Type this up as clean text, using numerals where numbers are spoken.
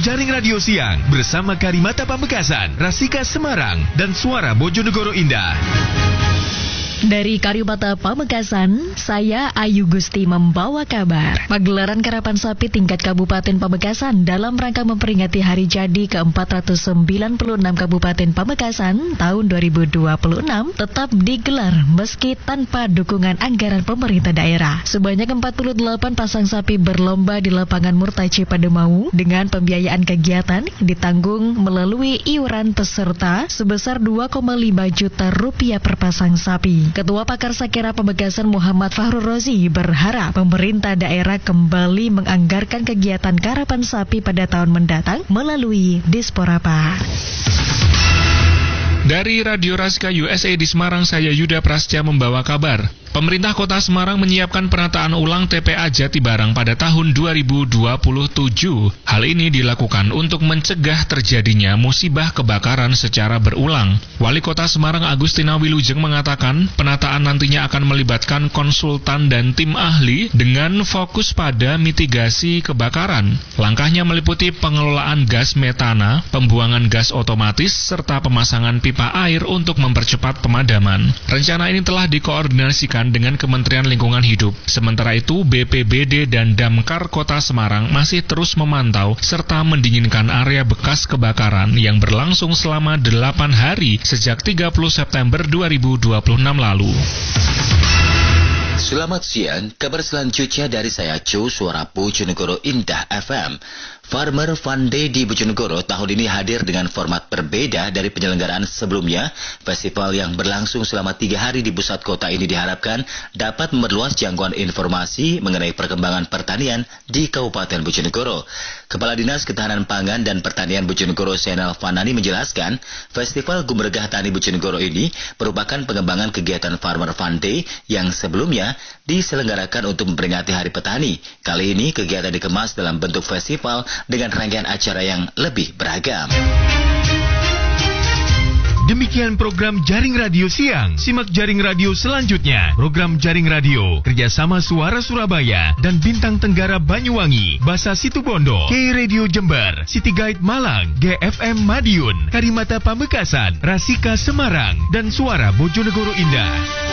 Jaring Radio Siang bersama Karimata Pamekasan, Rasika Semarang, dan Suara Bojonegoro Indah. Dari Karimata Pamekasan, saya Ayu Gusti membawa kabar. Pagelaran karapan sapi tingkat Kabupaten Pamekasan dalam rangka memperingati hari jadi ke-496 Kabupaten Pamekasan tahun 2026 tetap digelar meski tanpa dukungan anggaran pemerintah daerah. Sebanyak 48 pasang sapi berlomba di lapangan Murtaci Pademau dengan pembiayaan kegiatan ditanggung melalui iuran peserta sebesar 2,5 juta rupiah per pasang sapi. Ketua Pakar Sakera Pamekasan Muhammad Fahrul Rozi berharap pemerintah daerah kembali menganggarkan kegiatan karapan sapi pada tahun mendatang melalui Disporapa. Dari Radio Rasika USA di Semarang, saya Yuda Prasetya membawa kabar. Pemerintah Kota Semarang menyiapkan penataan ulang TPA Jatibarang pada tahun 2027. Hal ini dilakukan untuk mencegah terjadinya musibah kebakaran secara berulang. Wali Kota Semarang Agustina Wilujeng mengatakan penataan nantinya akan melibatkan konsultan dan tim ahli dengan fokus pada mitigasi kebakaran. Langkahnya meliputi pengelolaan gas metana, pembuangan gas otomatis, serta pemasangan pipa air untuk mempercepat pemadaman. Rencana ini telah dikoordinasikan dengan Kementerian Lingkungan Hidup. Sementara itu, BPBD dan Damkar Kota Semarang masih terus memantau serta mendinginkan area bekas kebakaran yang berlangsung selama 8 hari sejak 30 September 2026 lalu. Selamat siang, kabar selanjutnya dari saya Joe, Suara Bojonegoro Indah FM. Farmer Fun Day di Bojonegoro tahun ini hadir dengan format berbeda dari penyelenggaraan sebelumnya. Festival yang berlangsung selama 3 hari di pusat kota ini diharapkan dapat memperluas jangkauan informasi mengenai perkembangan pertanian di Kabupaten Bojonegoro. Kepala Dinas Ketahanan Pangan dan Pertanian Bojonegoro Senal Fanani menjelaskan, Festival Gumregah Tani Bojonegoro ini merupakan pengembangan kegiatan Farmer Fun Day yang sebelumnya diselenggarakan untuk memperingati Hari Petani. Kali ini kegiatan dikemas dalam bentuk festival dengan rangkaian acara yang lebih beragam. Demikian program Jaring Radio Siang. Simak Jaring Radio selanjutnya. Program Jaring Radio kerjasama Suara Surabaya dan Bintang Tenggara Banyuwangi, Basa Situbondo, K-Radio Jember, City Guide Malang, GFM Madiun, Karimata Pamekasan, Rasika Semarang, dan Suara Bojonegoro Indah.